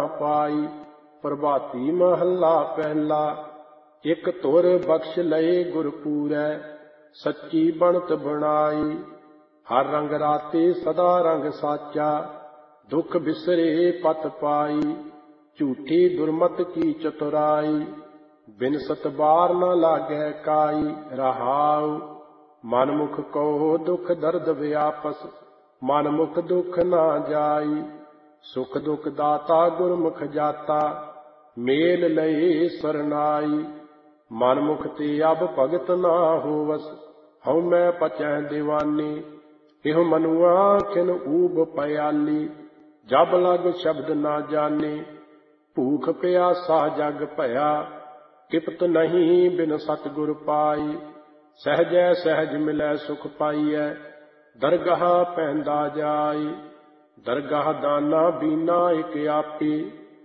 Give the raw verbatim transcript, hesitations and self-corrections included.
पाई। प्रभाती महला पहला। एक तुर बख्श लए गुर पूरै, सच्ची बनत बनाई। हर रंग राते सदा रंग साचा, दुख बिसरे पत पाई। झूठी दुर्मत की चतुराई, बिन सतबार न लागै काई। रहाउ मन मुख कहो दुख दर्द व्यापस, मन मुख दुख ना जाई। सुख दुख दाता गुरमुख जाता, मेल लए सरनाई। मन मुख ते अब भगत ना होवस, हऊँ मैं पचै दीवानी। इह मनुआ खिन ऊब पयाली, जब लग शब्द ना जाने। भूख प्यासा जग भया, किपत नहीं बिन सतगुर पाई। सहजै सहज मिलै सुख पाइयै, दरगाह पैंदा जाई। दरगाह दाना बीना एक आपी,